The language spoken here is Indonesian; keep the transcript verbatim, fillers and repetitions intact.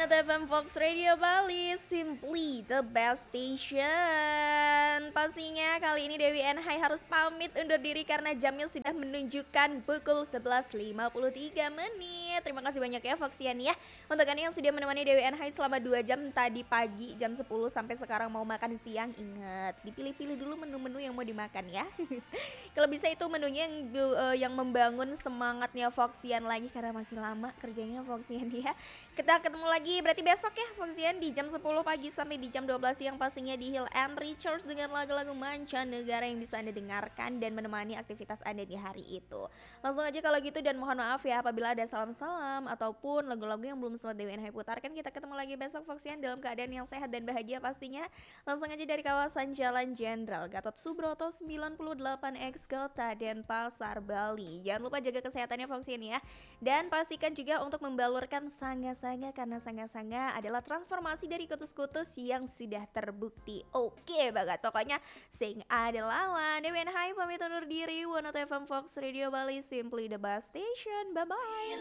One F M Fox Radio Bali, simply the best station. Pastinya kali ini Dewi and Hai harus pamit undur diri karena jamnya sudah menunjukkan pukul sebelas lima puluh tiga menit. Terima kasih banyak ya Foxian ya. Untuk Anda yang sudah menemani Dewi and Hai selama dua jam tadi pagi jam sepuluh sampai sekarang mau makan siang, ingat dipilih-pilih dulu menu-menu yang mau dimakan ya. Kalau bisa itu menunya yang uh, yang membangun semangatnya Foxian lagi karena masih lama kerjanya Foxian ya. Kita ketemu lagi berarti besok ya Foxian di jam sepuluh pagi sampai di jam dua belas siang pastinya di Hill and Recharge dengan lagu-lagu mancanegara yang bisa Anda dengarkan dan menemani aktivitas Anda di hari itu. Langsung aja kalau gitu dan mohon maaf ya apabila ada salam-salam ataupun lagu-lagu yang belum sempat Dewi and Hai putarkan. Kita ketemu lagi besok Foxian dalam keadaan yang sehat dan bahagia pastinya. Langsung aja dari kawasan Jalan Jenderal Gatot Subroto sembilan puluh delapan X Kota Denpasar, Bali. Jangan lupa jaga kesehatannya Foxian ya. Dan pastikan juga untuk membalurkan sanga-sanga karena sanga-sanga adalah transformasi dari kutus-kutus yang sudah terbukti. Oke banget, pokoknya sing ada lawan. Dewi and Hai pamit undur diri. One F M Fox Radio Bali, simply the best station. Bye-bye.